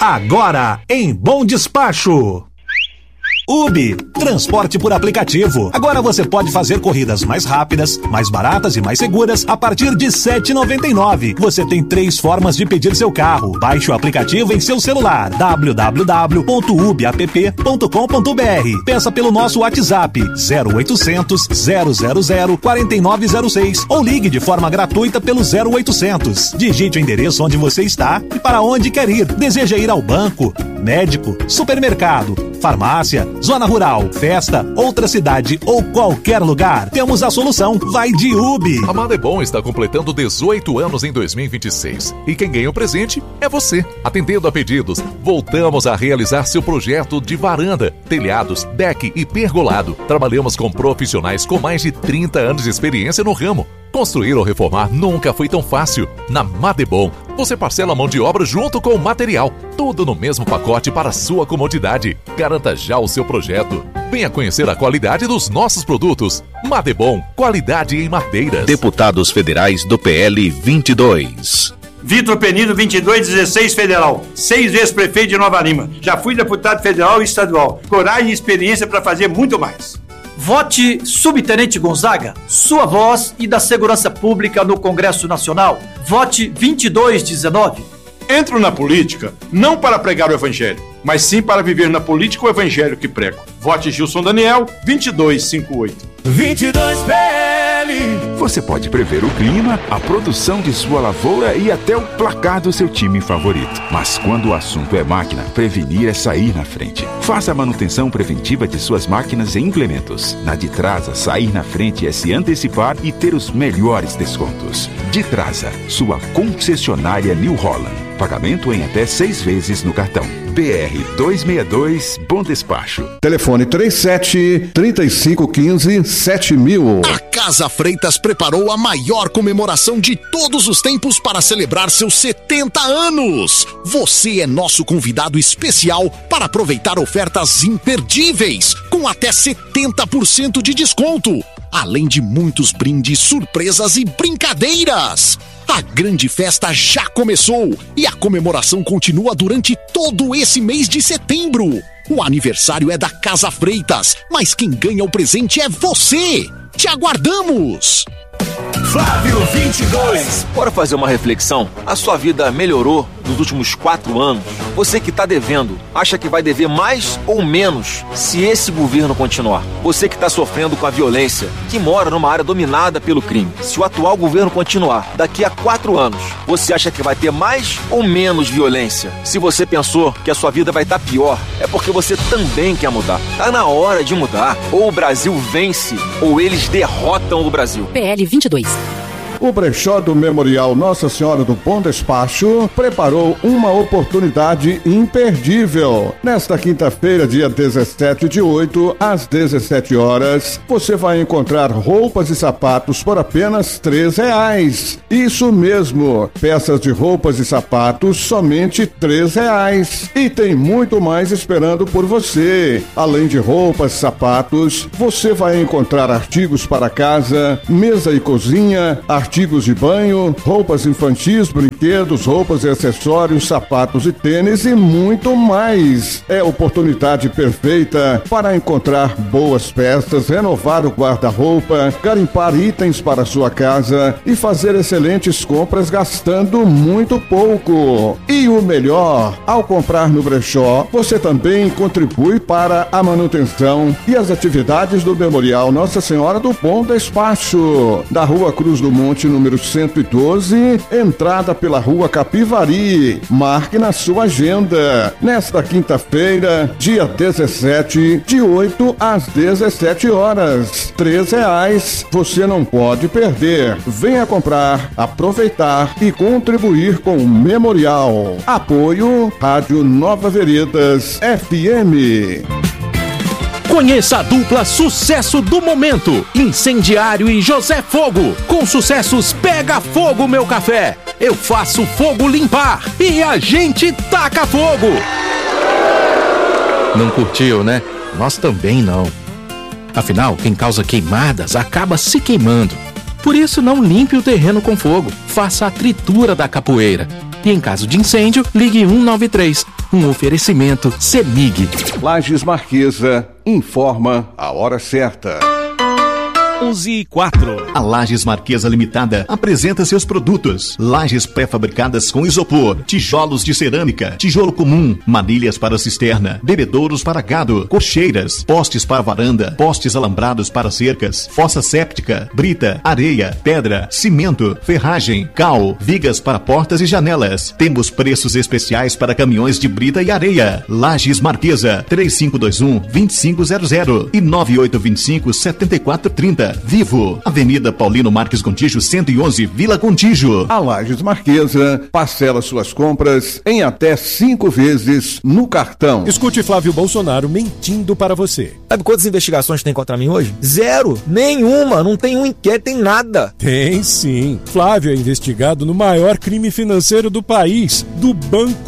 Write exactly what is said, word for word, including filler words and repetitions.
Agora, em Bom Despacho. Ubi, transporte por aplicativo. Agora você pode fazer corridas mais rápidas, mais baratas e mais seguras a partir de sete reais e noventa e nove centavos. Você tem três formas de pedir seu carro. Baixe o aplicativo em seu celular, w w w ponto ubiapp ponto com ponto b r. Peça pelo nosso WhatsApp zero oitocentos, zero zero zero, quatro nove zero seis ou ligue de forma gratuita pelo zero oitocentos. Digite o endereço onde você está e para onde quer ir. Deseja ir ao banco, médico, supermercado, farmácia, zona rural, festa, outra cidade ou qualquer lugar? Temos a solução. Vai de Ubi. A Madebom está completando dezoito anos em dois mil e vinte e seis. E quem ganha o presente é você. Atendendo a pedidos, voltamos a realizar seu projeto de varanda, telhados, deck e pergolado. Trabalhamos com profissionais com mais de trinta anos de experiência no ramo. Construir ou reformar nunca foi tão fácil. Na Madebom, você parcela a mão de obra junto com o material. Tudo no mesmo pacote para sua comodidade. Garanta já o seu projeto. Venha conhecer a qualidade dos nossos produtos. Madebom, qualidade em madeiras. Deputados federais do P L vinte e dois. Vitor Penido, vinte e dois dezesseis, federal. Seis vezes prefeito de Nova Lima. Já fui deputado federal e estadual. Coragem e experiência para fazer muito mais. Vote Subtenente Gonzaga, sua voz e da segurança pública no Congresso Nacional. Vote vinte e dois dezenove. Entro na política não para pregar o evangelho, mas sim para viver na política o evangelho que prego. Vote Gilson Daniel, vinte e dois cinquenta e oito. vinte e dois P L. Você pode prever o clima, a produção de sua lavoura e até o placar do seu time favorito. Mas quando o assunto é máquina, prevenir é sair na frente. Faça a manutenção preventiva de suas máquinas e implementos. Na Ditrasa, sair na frente é se antecipar e ter os melhores descontos. Ditrasa, sua concessionária New Holland. Pagamento em até seis vezes no cartão. B R duzentos e sessenta e dois, Bom Despacho. Telefone trinta e sete, trinta e cinco quinze, sete mil. A Casa Freitas preparou a maior comemoração de todos os tempos para celebrar seus setenta anos. Você é nosso convidado especial para aproveitar ofertas imperdíveis, com até setenta por cento de desconto. Além de muitos brindes, surpresas e brincadeiras. A grande festa já começou e a comemoração continua durante todo esse mês de setembro. O aniversário é da Casa Freitas, mas quem ganha o presente é você. Te aguardamos! Flávio vinte e dois. Bora fazer uma reflexão? A sua vida melhorou nos últimos quatro anos? Você que está devendo, acha que vai dever mais ou menos se esse governo continuar? Você que está sofrendo com a violência, que mora numa área dominada pelo crime, se o atual governo continuar, daqui a quatro anos, você acha que vai ter mais ou menos violência? Se você pensou que a sua vida vai estar pior, é porque você também quer mudar. Tá na hora de mudar. Ou o Brasil vence, ou eles derrotam o Brasil. P L vinte e dois. O brechó do Memorial Nossa Senhora do Bom Despacho preparou uma oportunidade imperdível. Nesta quinta-feira, dia dezessete de oito, às dezessete horas, você vai encontrar roupas e sapatos por apenas três reais. Isso mesmo, peças de roupas e sapatos somente três reais. E tem muito mais esperando por você. Além de roupas e sapatos, você vai encontrar artigos para casa, mesa e cozinha, artigos de banho, roupas infantis, brinquedos, roupas e acessórios, sapatos e tênis e muito mais. É a oportunidade perfeita para encontrar boas peças, renovar o guarda-roupa, garimpar itens para sua casa e fazer excelentes compras gastando muito pouco. E o melhor, ao comprar no brechó, você também contribui para a manutenção e as atividades do Memorial Nossa Senhora do Bom Despacho, da Rua Cruz do Monte, número cento e doze, entrada pela Rua Capivari. Marque na sua agenda. Nesta quinta-feira, dia dezessete, de oito às dezessete horas. Três reais, você não pode perder. Venha comprar, aproveitar e contribuir com o Memorial. Apoio Rádio Nova Veredas F M. Conheça a dupla sucesso do momento, Incendiário e José Fogo. Com sucessos Pega Fogo Meu Café, Eu Faço Fogo Limpar e A Gente Taca Fogo. Não curtiu, né? Nós também não. Afinal, quem causa queimadas acaba se queimando. Por isso, não limpe o terreno com fogo. Faça a tritura da capoeira. E em caso de incêndio, ligue um nove três. Um oferecimento CEMIG. Lages Marquesa informa a hora certa. onze e quatro. A Lages Marquesa Limitada apresenta seus produtos: lajes pré-fabricadas com isopor, tijolos de cerâmica, tijolo comum, manilhas para cisterna, bebedouros para gado, cocheiras, postes para varanda, postes alambrados para cercas, fossa séptica, brita, areia, pedra, cimento, ferragem, cal, vigas para portas e janelas. Temos preços especiais para caminhões de brita e areia. Lages Marquesa, três cinco dois um, dois cinco zero zero e nove oito dois cinco, sete quatro três zero. Vivo, Avenida Paulino Marques Gontijo, cento e onze, Vila Gontijo. A Lages Marquesa parcela suas compras em até cinco vezes no cartão. Escute Flávio Bolsonaro mentindo para você. Sabe quantas investigações tem contra mim hoje? Zero! Nenhuma! Não tem um inquérito, tem nada! Tem sim. Flávio é investigado no maior crime financeiro do país, do Banco